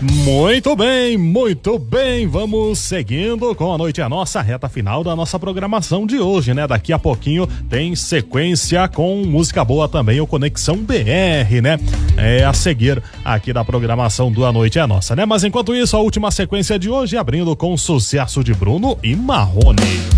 Muito bem, vamos seguindo com a Noite é Nossa, reta final da nossa programação de hoje, né? Daqui a pouquinho tem sequência com música boa também, o Conexão BR, né? É a seguir aqui da programação do A Noite é Nossa, né? Mas enquanto isso, a última sequência de hoje abrindo com o sucesso de Bruno e Marrone.